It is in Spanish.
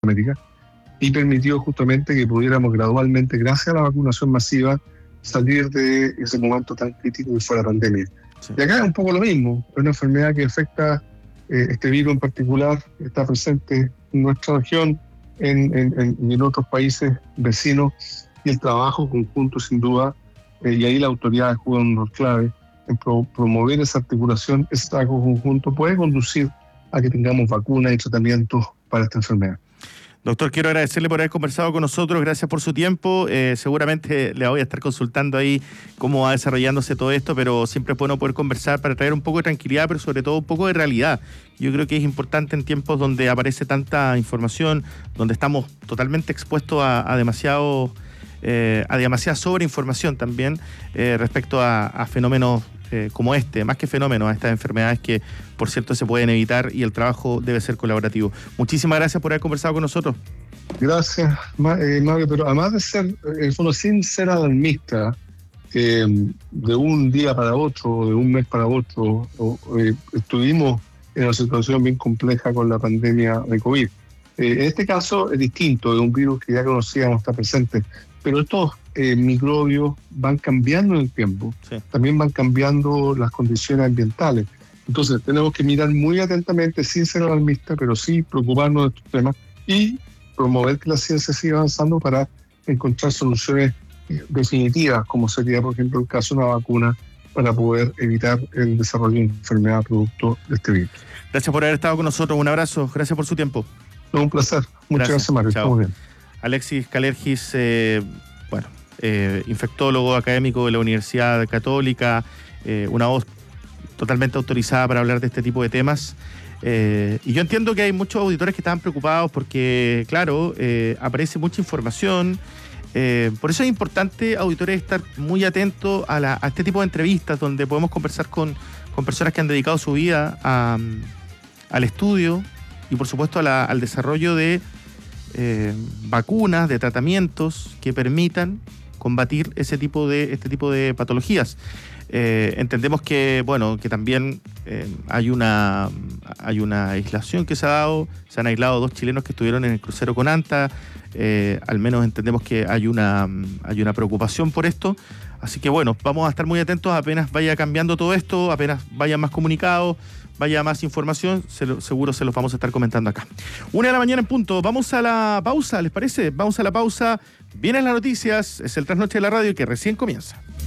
América, y permitió justamente que pudiéramos gradualmente, gracias a la vacunación masiva, salir de ese momento tan crítico que fue la pandemia. Sí. Y acá es un poco lo mismo, es una enfermedad que afecta, este virus en particular, está presente en nuestra región, y en otros países vecinos, y el trabajo conjunto sin duda, y ahí la autoridad juega un rol clave en promover esa articulación, ese trabajo conjunto puede conducir a que tengamos vacunas y tratamientos para esta enfermedad. Doctor, quiero agradecerle por haber conversado con nosotros, gracias por su tiempo. Seguramente le voy a estar consultando ahí cómo va desarrollándose todo esto, pero siempre es bueno poder conversar para traer un poco de tranquilidad, pero sobre todo un poco de realidad. Yo creo que es importante en tiempos donde aparece tanta información, donde estamos totalmente expuestos a demasiada sobreinformación también respecto a fenómenos como este, más que fenómenos, a estas enfermedades que, por cierto, se pueden evitar y el trabajo debe ser colaborativo. Muchísimas gracias por haber conversado con nosotros. Gracias, Mario, pero además de ser, sin ser alarmista, de un día para otro, de un mes para otro, estuvimos en una situación bien compleja con la pandemia de COVID. En este caso es distinto, de un virus que ya conocíamos, está presente, pero estos microbios van cambiando en el tiempo, sí. También van cambiando las condiciones ambientales. Entonces tenemos que mirar muy atentamente, sin ser alarmistas, pero sí preocuparnos de estos temas y promover que la ciencia siga avanzando para encontrar soluciones definitivas, como sería, por ejemplo, el caso de una vacuna para poder evitar el desarrollo de enfermedad producto de este virus. Gracias por haber estado con nosotros, un abrazo, gracias por su tiempo. No, un placer, muchas gracias Mario, estamos bien. Alexis Kalergis, infectólogo académico de la Universidad Católica, una voz totalmente autorizada para hablar de este tipo de temas. Y yo entiendo que hay muchos auditores que están preocupados porque, claro, aparece mucha información. Por eso es importante, auditores, estar muy atentos a este tipo de entrevistas donde podemos conversar con personas que han dedicado su vida al estudio y, por supuesto, al desarrollo de vacunas, de tratamientos que permitan combatir este tipo de patologías. Entendemos que, bueno, que también hay una aislación que se ha dado. Se han aislado 2 chilenos que estuvieron en el crucero con ANTA. Al menos entendemos que hay una preocupación por esto. Así que, bueno, vamos a estar muy atentos apenas vaya cambiando todo esto, apenas vaya más comunicados, vaya más información, seguro se los vamos a estar comentando acá. 1:00 a.m. en punto. Vamos a la pausa, ¿les parece? Vamos a la pausa. Vienen las noticias, es el Trasnoche de la Radio que recién comienza.